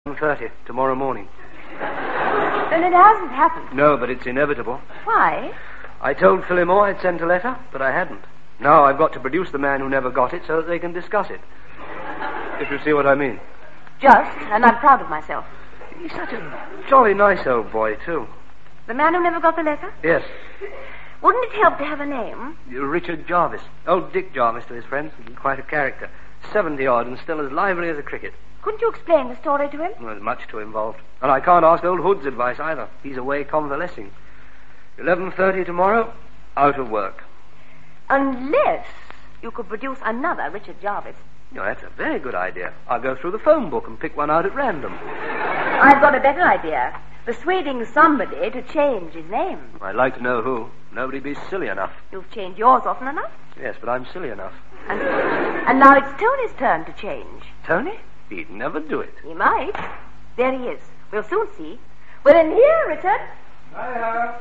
11:30 tomorrow morning. Then it hasn't happened. No, but it's inevitable. Why? I told Phillimore I'd sent a letter, but I hadn't. Now I've got to produce the man who never got it so that they can discuss it. If you see what I mean. Just, and I'm proud of myself. He's such a jolly nice old boy, too. The man who never got the letter? Yes. Wouldn't it help to have a name? Richard Jarvis. Old Dick Jarvis to his friends. Quite a character. 70-odd and still as lively as a cricket. Couldn't you explain the story to him? Well, there's much too involved. And I can't ask old Hood's advice either. He's away convalescing. 11:30 tomorrow, out of work. Unless you could produce another Richard Jarvis. No, that's a very good idea. I'll go through the phone book and pick one out at random. I've got a better idea. Persuading somebody to change his name. I'd like to know who. Nobody'd be silly enough. You've changed yours often enough. Yes, but I'm silly enough. And now it's Tony's turn to change. Tony? He'd never do it. He might. There he is. We'll soon see. We're in here, Richard. Hi.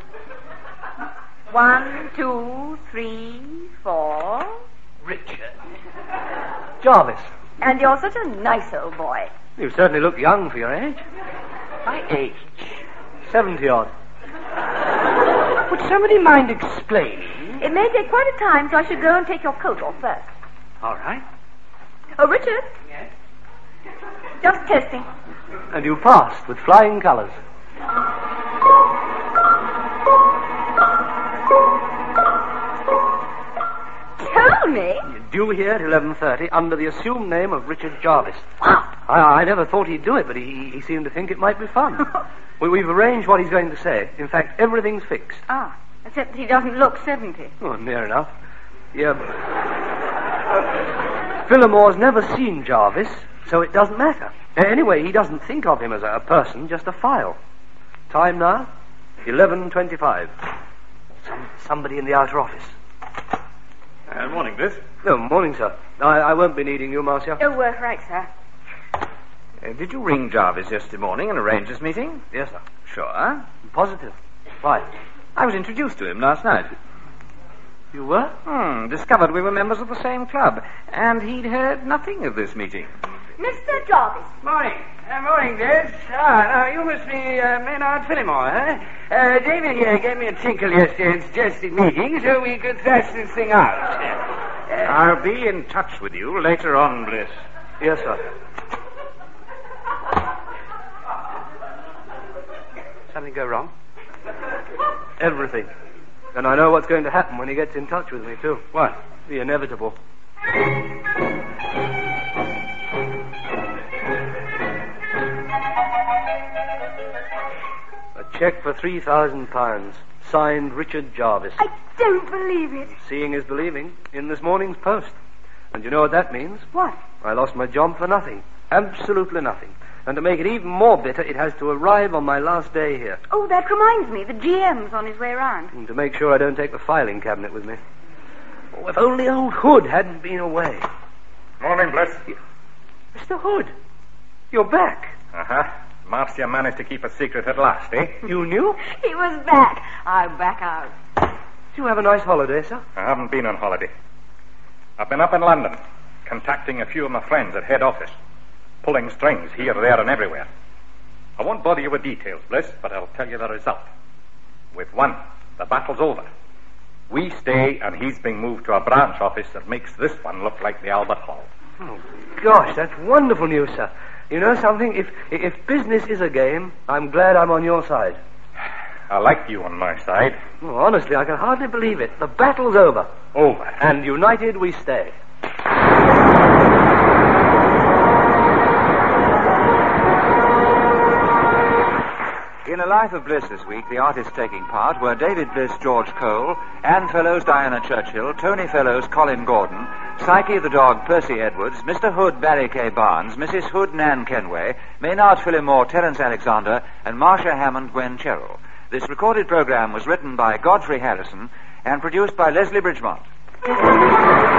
1, 2, 3, 4. Richard. Jarvis. And you're such a nice old boy. You certainly look young for your age. My age? 70-odd. Would somebody mind explaining? It may take quite a time, so I should go and take your coat off first. All right. Oh, Richard? Yes? Just testing. And you passed with flying colours. Tony? You're due here at 11:30 under the assumed name of Richard Jarvis. Wow. I never thought he'd do it, but he seemed to think it might be fun. We've arranged what he's going to say. In fact, everything's fixed. Ah, except he doesn't look 70. Oh, near enough. Yeah. Phillimore's never seen Jarvis, so it doesn't matter. Anyway, he doesn't think of him as a person, just a file. Time now? 11:25. Somebody in the outer office. Morning, Bliss. No, morning, sir. I won't be needing you, Marcia. Oh, right, sir. Did you ring Jarvis yesterday morning and arrange this meeting? Yes, sir. Sure. Positive. Why? I was introduced to him last night. You were? Discovered we were members of the same club, and he'd heard nothing of this meeting. Mr. Jarvis. Morning. Morning, Bliss. Now, you must be Maynard Phillimore, huh? David here gave me a tinkle yesterday and suggested meeting so we could thrash this thing out. I'll be in touch with you later on, Bliss. Yes, sir. Something go wrong? Everything. And I know what's going to happen when he gets in touch with me, too. What? The inevitable. A cheque for £3,000, signed Richard Jarvis. I don't believe it. Seeing is believing, in this morning's post. And you know what that means? What? I lost my job for nothing. Absolutely nothing. And to make it even more bitter, it has to arrive on my last day here. Oh, that reminds me. The GM's on his way round. And to make sure I don't take the filing cabinet with me. Oh, if only old Hood hadn't been away. Morning, Bliss. Mr. Hood, you're back. Uh-huh. Marcia managed to keep a secret at last, eh? You knew? He was back. I'm back out. Did you have a nice holiday, sir? I haven't been on holiday. I've been up in London, contacting a few of my friends at head office, pulling strings here, there, and everywhere. I won't bother you with details, Bliss, but I'll tell you the result. With one, the battle's over. We stay, and he's being moved to a branch office that makes this one look like the Albert Hall. Oh, gosh, that's wonderful news, sir. You know something? If business is a game, I'm glad I'm on your side. I like you on my side. Oh, honestly, I can hardly believe it. The battle's over. Over. And united we stay. In A Life of Bliss this week, the artists taking part were David Bliss, George Cole, Anne Fellows, Diana Churchill, Tony Fellows, Colin Gordon, Psyche the dog, Percy Edwards, Mr. Hood, Barry K. Barnes, Mrs. Hood, Nan Kenway, Maynard Phillimore, Terence Alexander, and Marcia Hammond, Gwen Sherrill. This recorded program was written by Godfrey Harrison and produced by Leslie Bridgemont.